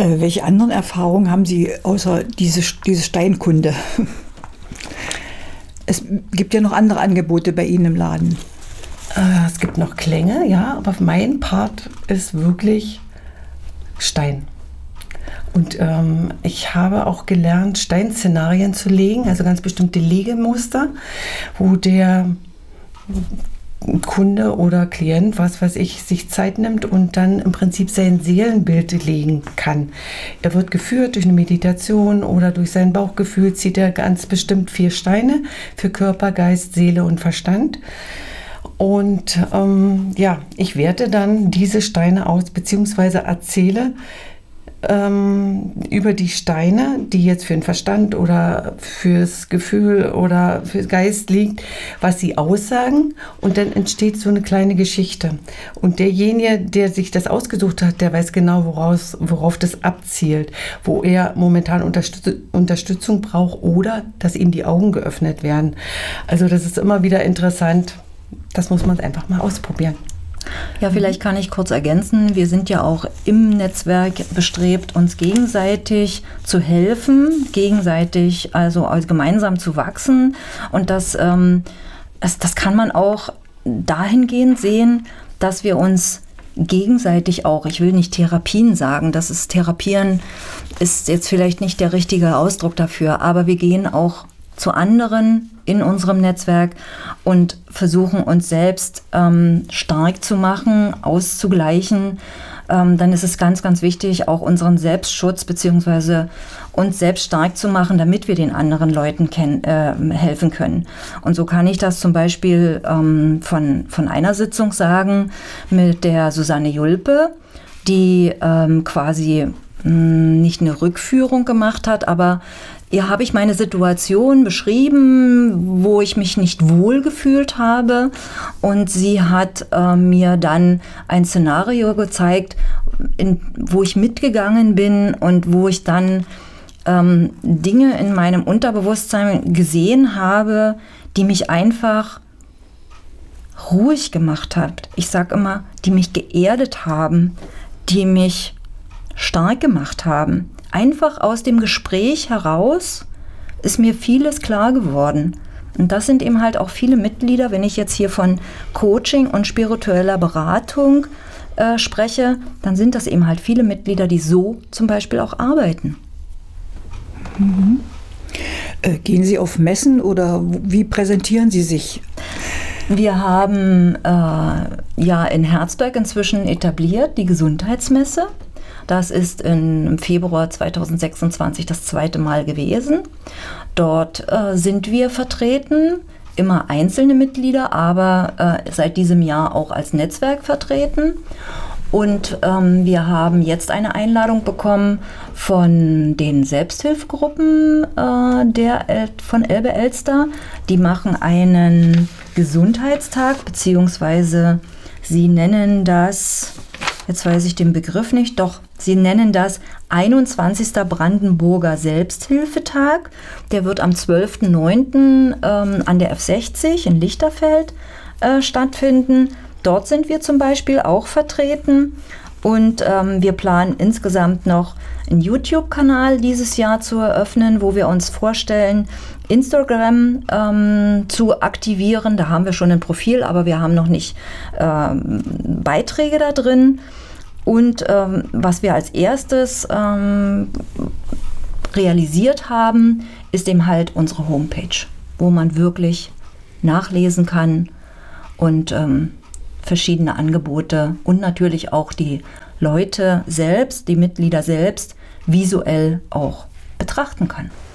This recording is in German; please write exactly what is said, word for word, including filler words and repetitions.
Äh, welche anderen Erfahrungen haben Sie außer diese, diese Steinkunde? Es gibt ja noch andere Angebote bei Ihnen im Laden. Äh, es gibt noch Klänge, ja, aber mein Part ist wirklich Stein. Und ähm, ich habe auch gelernt, Steinszenarien zu legen, also ganz bestimmte Legemuster, wo der Kunde oder Klient, was weiß ich, sich Zeit nimmt und dann im Prinzip sein Seelenbild legen kann. Er wird geführt durch eine Meditation oder durch sein Bauchgefühl, zieht er ganz bestimmt vier Steine für Körper, Geist, Seele und Verstand. Und ähm, ja, ich werte dann diese Steine aus, beziehungsweise erzähle ähm, über die Steine, die jetzt für den Verstand oder fürs Gefühl oder für den Geist liegt, was sie aussagen, und dann entsteht so eine kleine Geschichte. Und derjenige, der sich das ausgesucht hat, der weiß genau, woraus, worauf das abzielt, wo er momentan Unterstütz- Unterstützung braucht oder dass ihm die Augen geöffnet werden. Also das ist immer wieder interessant. Das muss man einfach mal ausprobieren. Ja, vielleicht kann ich kurz ergänzen. Wir sind ja auch im Netzwerk bestrebt, uns gegenseitig zu helfen, gegenseitig, also, also gemeinsam zu wachsen. Und das, ähm, das, das kann man auch dahingehend sehen, dass wir uns gegenseitig auch, ich will nicht Therapien sagen, das ist Therapieren ist jetzt vielleicht nicht der richtige Ausdruck dafür, aber wir gehen auch zu anderen in unserem Netzwerk und versuchen uns selbst ähm, stark zu machen, auszugleichen. Ähm, dann ist es ganz, ganz wichtig, auch unseren Selbstschutz bzw. uns selbst stark zu machen, damit wir den anderen Leuten ken- äh, helfen können. Und so kann ich das zum Beispiel ähm, von, von einer Sitzung sagen mit der Susanne Julpe, die ähm, quasi mh, nicht eine Rückführung gemacht hat, aber ihr habe ich meine Situation beschrieben, wo ich mich nicht wohl gefühlt habe, und sie hat äh, mir dann ein Szenario gezeigt, in, wo ich mitgegangen bin und wo ich dann ähm, Dinge in meinem Unterbewusstsein gesehen habe, die mich einfach ruhig gemacht hat. Ich sage immer, die mich geerdet haben, die mich stark gemacht haben. Einfach aus dem Gespräch heraus ist mir vieles klar geworden. Und das sind eben halt auch viele Mitglieder, wenn ich jetzt hier von Coaching und spiritueller Beratung äh, spreche, dann sind das eben halt viele Mitglieder, die so zum Beispiel auch arbeiten. Mhm. Äh, gehen Sie auf Messen oder wie präsentieren Sie sich? Wir haben äh, ja in Herzberg inzwischen etabliert die Gesundheitsmesse. Das ist im Februar zweitausendsechsundzwanzig das zweite Mal gewesen. Dort äh, sind wir vertreten, immer einzelne Mitglieder, aber äh, seit diesem Jahr auch als Netzwerk vertreten. Und ähm, wir haben jetzt eine Einladung bekommen von den Selbsthilfegruppen äh, der El- von Elbe-Elster. Die machen einen Gesundheitstag, beziehungsweise sie nennen das, jetzt weiß ich den Begriff nicht, doch sie nennen das einundzwanzigsten Brandenburger Selbsthilfetag. Der wird am zwölften neunten Ähm, an der F sechzig in Lichterfeld äh, stattfinden. Dort sind wir zum Beispiel auch vertreten, und ähm, wir planen insgesamt noch einen YouTube-Kanal dieses Jahr zu eröffnen, wo wir uns vorstellen, Instagram ähm, zu aktivieren. Da haben wir schon ein Profil, aber wir haben noch nicht ähm, Beiträge da drin. Und ähm, was wir als erstes ähm, realisiert haben, ist eben halt unsere Homepage, wo man wirklich nachlesen kann und ähm, verschiedene Angebote und natürlich auch die Leute selbst, die Mitglieder selbst visuell auch betrachten kann.